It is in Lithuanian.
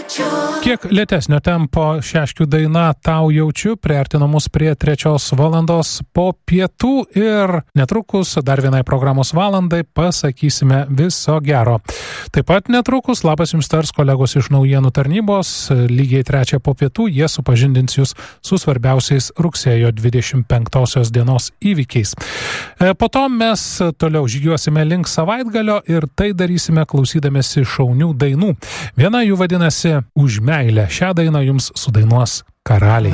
Kiek lėtesnio tempo Šeškių daina Tau jaučiu priartino mus prie 3 valandos po pietų ir netrukus dar vienai programos valandai pasakysime viso gero. Taip pat netrukus labas jums tars kolegos iš naujienų tarnybos, lygiai 3 po pietų jie supažindins jūs su svarbiausiais rugsėjo 25 dienos įvykiais. Po to mes toliau žygiuosime link savaitgalio ir tai darysime klausydamėsi šaunių dainų. Viena jų vadinasi Už meilę. Šią dainą jums sudainuos Karaliai.